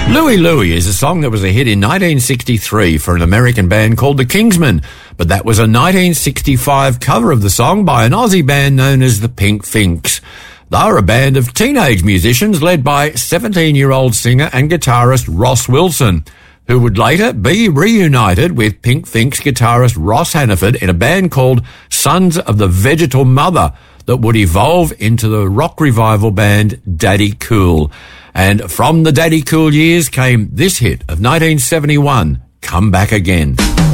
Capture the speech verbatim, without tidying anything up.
Louie Louie is a song that was a hit in nineteen sixty-three for an American band called the Kingsmen, but that was a nineteen sixty-five cover of the song by an Aussie band known as the Pink Finks. They're a band of teenage musicians led by seventeen-year-old singer and guitarist Ross Wilson, who would later be reunited with Pink Finks guitarist Ross Hannaford in a band called Sons of the Vegetal Mother that would evolve into the rock revival band Daddy Cool. And from the Daddy Cool years came this hit of nineteen seventy-one, Come Back Again.